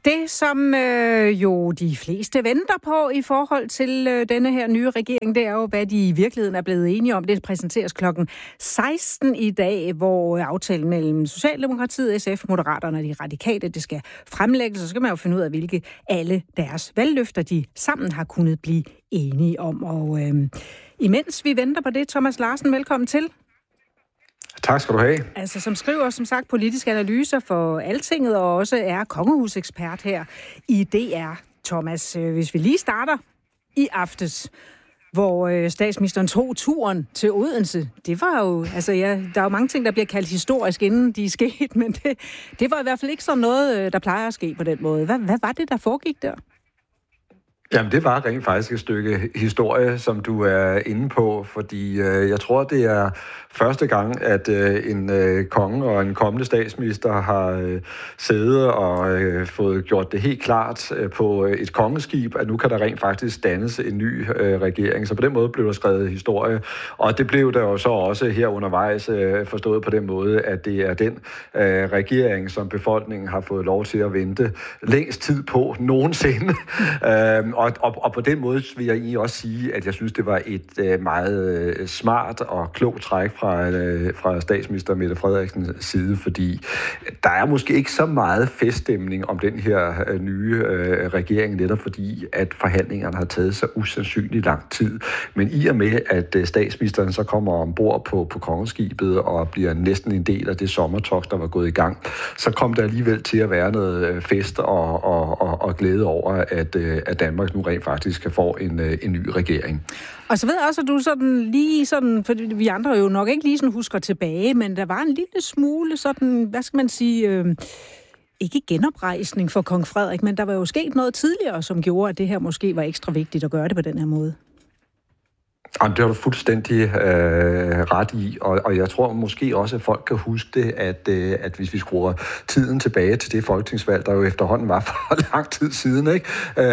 Det, som jo de fleste venter på i forhold til denne her nye regering, det er jo, hvad de i virkeligheden er blevet enige om. Det præsenteres klokken 16 i dag, hvor aftalen mellem Socialdemokratiet, SF, Moderaterne og de Radikale, det skal fremlægges. Så skal man jo finde ud af, hvilke alle deres valgløfter, de sammen har kunnet blive enige om. Og imens vi venter på det, Thomas Larsen, velkommen til. Tak skal du have. Altså, som skriver, som sagt, politiske analyser for Altinget, og også er kongehusekspert her i DR. Thomas, hvis vi lige starter i aftes, hvor statsministeren tog turen til Odense. Det var jo, altså der er jo mange ting, der bliver kaldt historisk, inden de er sket, men det var i hvert fald ikke sådan noget, der plejer at ske på den måde. Hvad var det, der foregik der? Jamen, det var rent faktisk et stykke historie, som du er inde på, fordi jeg tror, det er første gang, at en konge og en kommende statsminister har siddet og fået gjort det helt klart på et kongeskib, at nu kan der rent faktisk dannes en ny regering. Så på den måde blev der skrevet historie, og det blev der jo så også her undervejs forstået på den måde, at det er den regering, som befolkningen har fået lov til at vente længst tid på nogensinde. Og på den måde vil jeg egentlig også sige, at jeg synes, det var et meget smart og klogt træk fra statsminister Mette Frederiksens side, fordi der er måske ikke så meget feststemning om den her nye regering, netop fordi, at forhandlingerne har taget så usandsynligt lang tid. Men i og med, at statsministeren så kommer ombord på kongeskibet og bliver næsten en del af det sommertogt, der var gået i gang, så kom der alligevel til at være noget fest og glæde over, at Danmark nu rent faktisk kan få en ny regering. Og så ved jeg også, at du for vi andre jo nok ikke lige sådan husker tilbage, men der var en lille smule sådan, hvad skal man sige, ikke genoprejsning for kong Frederik, men der var jo sket noget tidligere, som gjorde, at det her måske var ekstra vigtigt at gøre det på den her måde. Det har du fuldstændig ret i, og jeg tror måske også, at folk kan huske det, at hvis vi skruer tiden tilbage til det folketingsvalg, der jo efterhånden var for lang tid siden, ikke?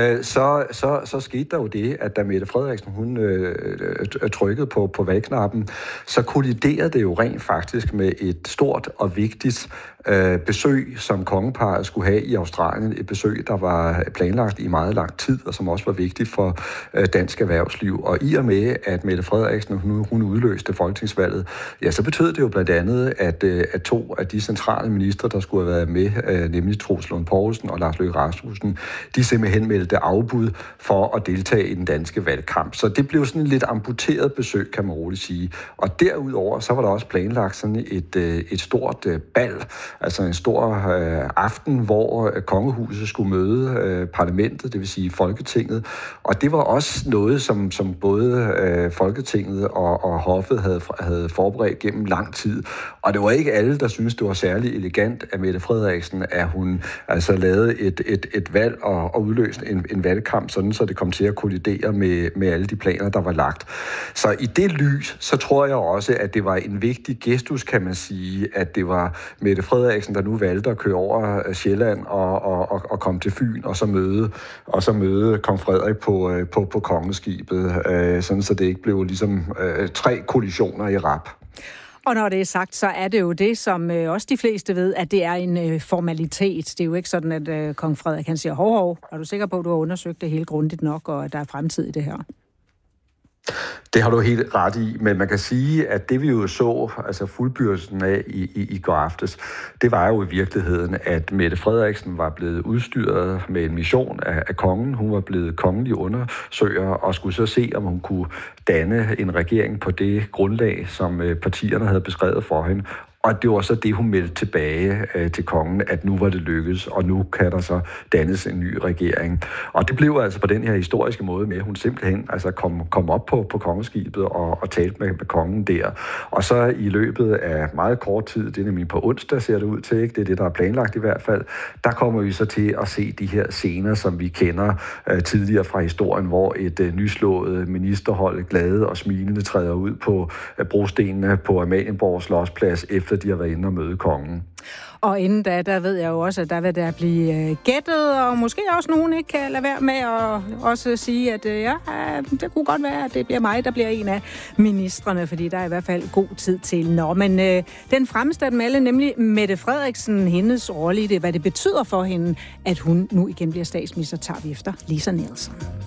Så skete der jo det, at da Mette Frederiksen hun trykkede på valgknappen, så kolliderede det jo rent faktisk med et stort og vigtigt besøg, som kongeparret skulle have i Australien. Et besøg, der var planlagt i meget lang tid, og som også var vigtigt for dansk erhvervsliv. Og i og med, at Mette Frederiksen hun udløste folketingsvalget, ja, så betød det jo blandt andet, at to af de centrale ministre, der skulle have været med, nemlig Troels Lund Poulsen og Lars Løkke Rasmussen, de simpelthen meldte afbud for at deltage i den danske valgkamp. Så det blev sådan et lidt amputeret besøg, kan man roligt sige. Og derudover, så var der også planlagt sådan et stort bal, altså en stor aften, hvor kongehuset skulle møde parlamentet, det vil sige Folketinget. Og det var også noget, som både Folketinget og hoffet havde forberedt gennem lang tid. Og det var ikke alle, der syntes, det var særlig elegant af Mette Frederiksen, at hun altså lavede et valg og udløste en valgkamp, sådan så det kom til at kollidere med alle de planer, der var lagt. Så i det lys, så tror jeg også, at det var en vigtig gestus, kan man sige, at det var Mette Frederiksen, der nu valgte at køre over Sjælland og komme til Fyn og så møde kong Frederik på kongeskibet, sådan så det ikke blev ligesom 3 kollisioner i rap. Og når det er sagt, så er det jo det, som også de fleste ved, at det er en formalitet. Det er jo ikke sådan, at kong Frederik han siger, hov, er du sikker på, at du har undersøgt det helt grundigt nok, og at der er fremtid i det her? Det har du helt ret i, men man kan sige, at det vi jo så, altså fuldbyrdelsen af i går aftes, det var jo i virkeligheden, at Mette Frederiksen var blevet udstyret med en mission af kongen. Hun var blevet kongelig undersøger og skulle så se, om hun kunne danne en regering på det grundlag, som partierne havde beskrevet for hende. Og det var så det, hun meldte tilbage til kongen, at nu var det lykkedes, og nu kan der så dannes en ny regering. Og det blev altså på den her historiske måde med, at hun simpelthen altså kom op på kongeskibet og talte med kongen der. Og så i løbet af meget kort tid, det er nemlig på onsdag, ser det ud til, ikke? Det er det, der er planlagt i hvert fald, der kommer vi så til at se de her scener, som vi kender tidligere fra historien, hvor et nyslået ministerhold glade og smilende træder ud på brostenene på Amalienborg Slotsplads efter efter de har været inde og møde kongen. Og inden da, der ved jeg jo også, at der vil der blive gættet, og måske også nogen ikke kan lade være med at også sige, at det kunne godt være, at det bliver mig, der bliver en af ministrene, fordi der er i hvert fald god tid til. Nå, men den fremmeste af dem alle, nemlig Mette Frederiksen, hendes rolle i det, hvad det betyder for hende, at hun nu igen bliver statsminister, tager vi efter Lisa Nielsen.